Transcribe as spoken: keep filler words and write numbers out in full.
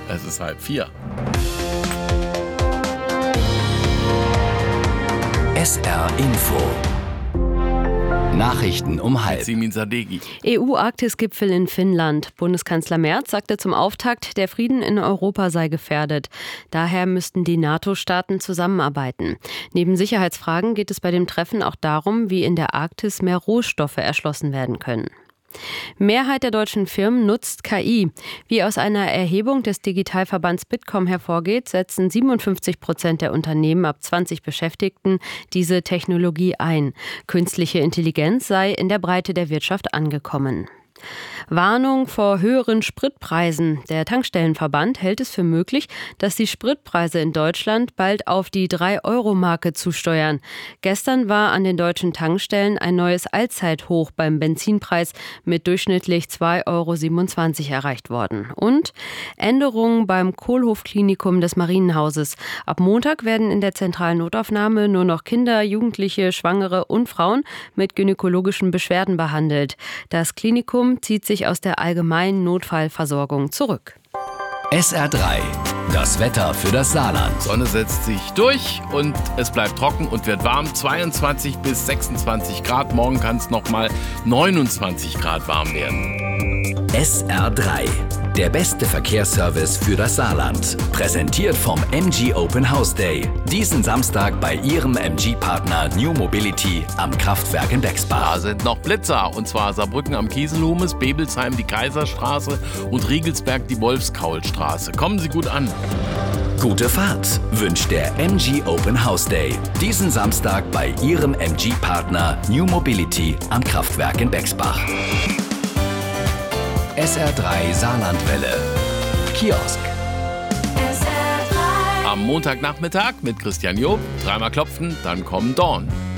Es ist halb vier. S R Info. Nachrichten um halb. Simin Sadeghi. E U-Arktis-Gipfel in Finnland. Bundeskanzler Merz sagte zum Auftakt, der Frieden in Europa sei gefährdet. Daher müssten die NATO-Staaten zusammenarbeiten. Neben Sicherheitsfragen geht es bei dem Treffen auch darum, wie in der Arktis mehr Rohstoffe erschlossen werden können. Mehrheit der deutschen Firmen nutzt K I. Wie aus einer Erhebung des Digitalverbands Bitkom hervorgeht, setzen siebenundfünfzig Prozent der Unternehmen ab zwanzig Beschäftigten diese Technologie ein. Künstliche Intelligenz sei in der Breite der Wirtschaft angekommen. Warnung vor höheren Spritpreisen. Der Tankstellenverband hält es für möglich, dass die Spritpreise in Deutschland bald auf die drei Euro Marke zusteuern. Gestern war an den deutschen Tankstellen ein neues Allzeithoch beim Benzinpreis mit durchschnittlich zwei Euro siebenundzwanzig erreicht worden. Und Änderungen beim Kohlhof-Klinikum des Marienhauses. Ab Montag werden in der zentralen Notaufnahme nur noch Kinder, Jugendliche, Schwangere und Frauen mit gynäkologischen Beschwerden behandelt. Das Klinikum zieht sich aus der allgemeinen Notfallversorgung zurück. S R drei. Das Wetter für das Saarland. Sonne setzt sich durch und es bleibt trocken und wird warm. zweiundzwanzig bis sechsundzwanzig Grad. Morgen kann es noch mal neunundzwanzig Grad warm werden. S R drei. Der beste Verkehrsservice für das Saarland. Präsentiert vom M G Open House Day. Diesen Samstag bei Ihrem M G-Partner New Mobility am Kraftwerk in Bexbach. Da sind noch Blitzer. Und zwar Saarbrücken am Kieselhumes, Bebelsheim die Kaiserstraße und Riegelsberg die Wolfskaulstraße. Kommen Sie gut an. Gute Fahrt wünscht der M G Open House Day. Diesen Samstag bei Ihrem M G-Partner New Mobility am Kraftwerk in Bexbach. S R drei Saarlandwelle. Kiosk. S R drei. Am Montagnachmittag mit Christian Job. Dreimal klopfen, dann kommen Dawn.